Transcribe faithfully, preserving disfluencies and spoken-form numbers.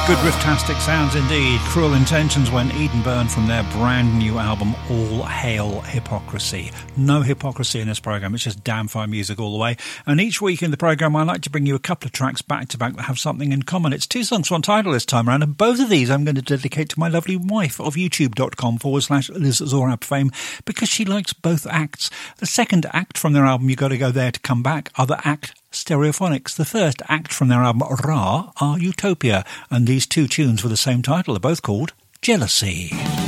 Good riff-tastic sounds indeed. Cruel Intentions when Eden burned from their brand new album All Hail Hypocrisy. No hypocrisy in this programme, it's just damn fine music all the way. And each week in the programme I like to bring you a couple of tracks back to back that have something in common. It's two songs, one title this time around, and both of these I'm going to dedicate to my lovely wife of youtube.com forward slash Liz Zorab fame, because she likes both acts. The second act from their album You Gotta Go There to Come Back, other act Stereophonics. The first act from their album Ra are Utopia, and these two tunes with the same title are both called Jealousy.